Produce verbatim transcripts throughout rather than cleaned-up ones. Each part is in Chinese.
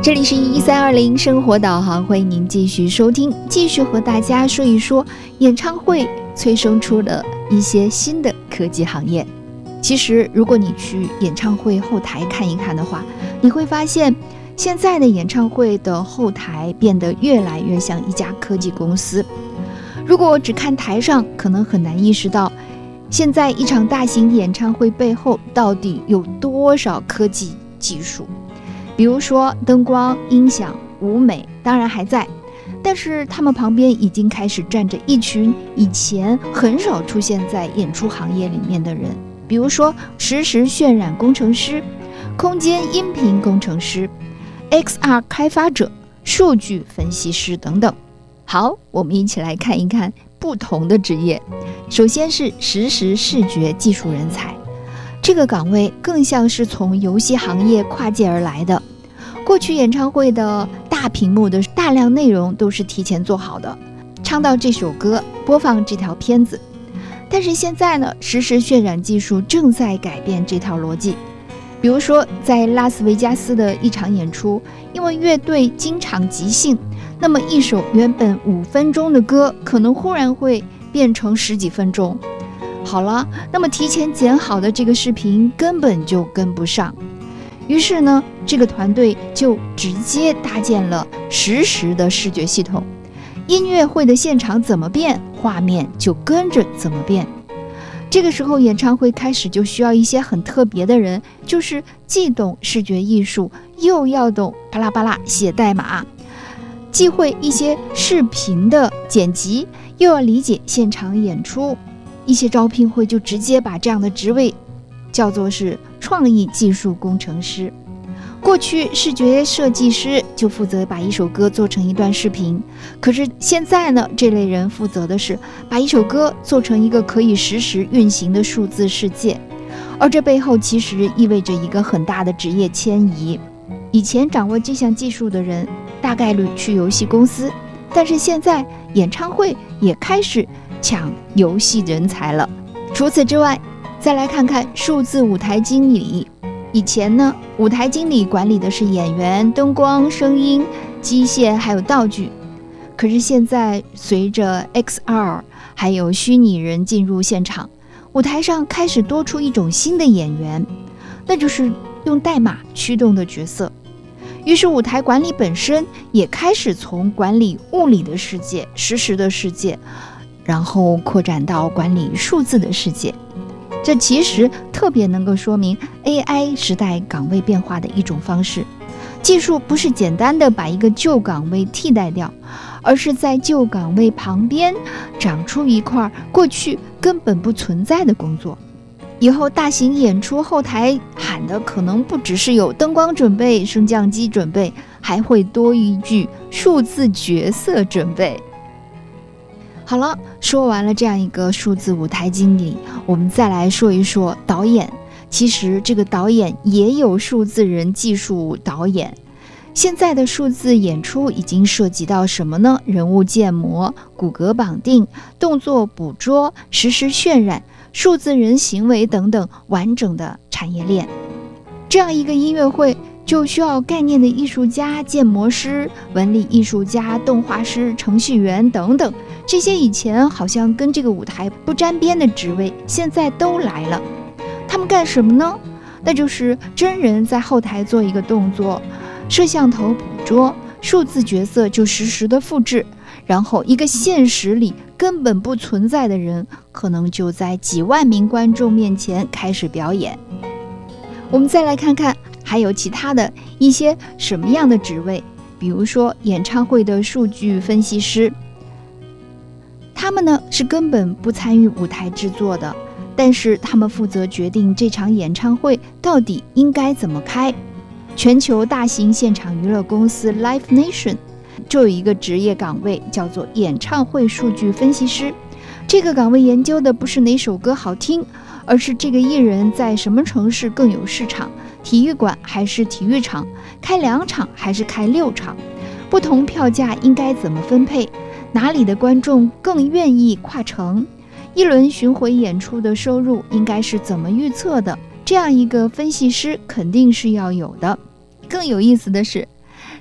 这里是一三二零生活导航，欢迎您继续收听，继续和大家说一说演唱会催生出了一些新的科技行业。其实如果你去演唱会后台看一看的话，你会发现现在的演唱会的后台变得越来越像一家科技公司。如果只看台上，可能很难意识到现在一场大型演唱会背后到底有多少科技技术。比如说灯光、音响、舞美当然还在，但是他们旁边已经开始站着一群以前很少出现在演出行业里面的人，比如说实时渲染工程师、空间音频工程师、X R 开发者、数据分析师等等。好，我们一起来看一看不同的职业。首先是实时视觉技术人才，这个岗位更像是从游戏行业跨界而来的。过去演唱会的大屏幕的大量内容都是提前做好的，唱到这首歌，播放这条片子。但是现在呢，实时渲染技术正在改变这套逻辑。比如说在拉斯维加斯的一场演出，因为乐队经常即兴，那么一首原本五分钟的歌可能忽然会变成十几分钟。好了，那么提前剪好的这个视频根本就跟不上，于是呢，这个团队就直接搭建了实时的视觉系统，音乐会的现场怎么变，画面就跟着怎么变。这个时候演唱会开始就需要一些很特别的人，就是既懂视觉艺术，又要懂巴拉巴拉写代码，既会一些视频的剪辑，又要理解现场演出。一些招聘会就直接把这样的职位叫做是创意技术工程师。过去视觉设计师就负责把一首歌做成一段视频，可是现在呢，这类人负责的是把一首歌做成一个可以实时运行的数字世界。而这背后其实意味着一个很大的职业迁移。以前掌握这项技术的人大概率去游戏公司，但是现在演唱会也开始抢游戏人才了。除此之外，再来看看数字舞台经理。以前呢，舞台经理管理的是演员、灯光、声音、机械还有道具。可是现在随着 X R 还有虚拟人进入现场，舞台上开始多出一种新的演员，那就是用代码驱动的角色。于是舞台管理本身也开始从管理物理的世界、实时的世界，然后扩展到管理数字的世界。这其实特别能够说明 A I 时代岗位变化的一种方式。技术不是简单的把一个旧岗位替代掉，而是在旧岗位旁边长出一块过去根本不存在的工作。以后大型演出后台喊的可能不只是有灯光准备、升降机准备，还会多一句数字角色准备。好了，说完了这样一个数字舞台经理，我们再来说一说导演。其实这个导演也有数字人技术导演。现在的数字演出已经涉及到什么呢？人物建模、骨骼绑定、动作捕捉、实时渲染、数字人行为等等完整的产业链。这样一个音乐会就需要概念的艺术家、建模师、纹理艺术家、动画师、程序员等等，这些以前好像跟这个舞台不沾边的职位，现在都来了。他们干什么呢？那就是真人在后台做一个动作，摄像头捕捉，数字角色就实时的复制，然后一个现实里根本不存在的人，可能就在几万名观众面前开始表演。我们再来看看还有其他的一些什么样的职位，比如说演唱会的数据分析师，他们呢是根本不参与舞台制作的，但是他们负责决定这场演唱会到底应该怎么开。全球大型现场娱乐公司 Live Nation 就有一个职业岗位叫做演唱会数据分析师。这个岗位研究的不是哪首歌好听，而是这个艺人在什么城市更有市场，体育馆还是体育场，开两场还是开六场，不同票价应该怎么分配，哪里的观众更愿意跨城，一轮巡回演出的收入应该是怎么预测的，这样一个分析师肯定是要有的。更有意思的是，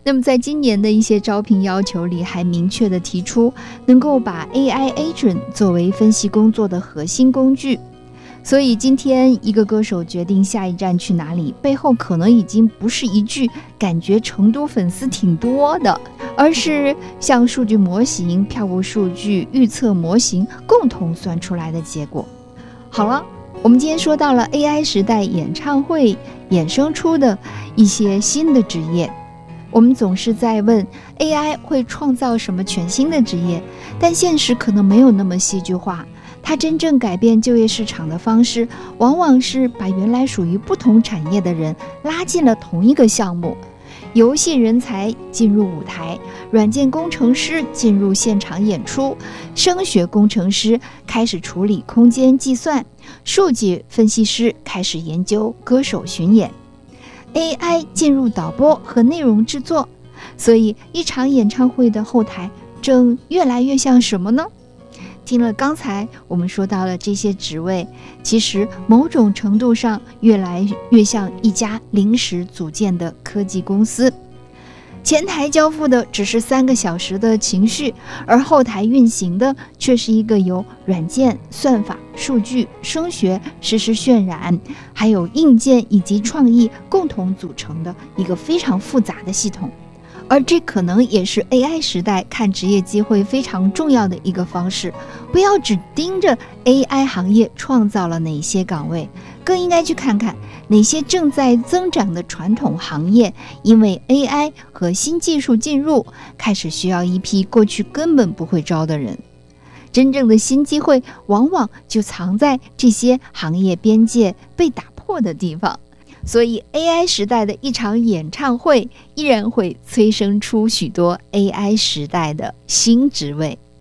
那么在今年的一些招聘要求里，还明确地提出能够把 A I agent 作为分析工作的核心工具。所以今天一个歌手决定下一站去哪里，背后可能已经不是一句感觉成都粉丝挺多的，而是像数据模型、票务数据、预测模型共同算出来的结果。好了，我们今天说到了 A I 时代演唱会衍生出的一些新的职业。我们总是在问 A I 会创造什么全新的职业，但现实可能没有那么戏剧化。它真正改变就业市场的方式，往往是把原来属于不同产业的人拉进了同一个项目。游戏人才进入舞台，软件工程师进入现场演出，声学工程师开始处理空间计算，数据分析师开始研究歌手巡演， A I 进入导播和内容制作。所以一场演唱会的后台正越来越像什么呢？听了刚才我们说到了这些职位，其实某种程度上越来越像一家临时组建的科技公司。前台交付的只是三个小时的情绪，而后台运行的却是一个由软件、算法、数据、声学、实时渲染，还有硬件以及创意共同组成的一个非常复杂的系统。而这可能也是 A I 时代看职业机会非常重要的一个方式，不要只盯着 A I 行业创造了哪些岗位，更应该去看看哪些正在增长的传统行业，因为 A I 和新技术进入，开始需要一批过去根本不会招的人。真正的新机会往往就藏在这些行业边界被打破的地方。所以 A I 时代的一场演唱会依然会催生出许多 A I 时代的新职位。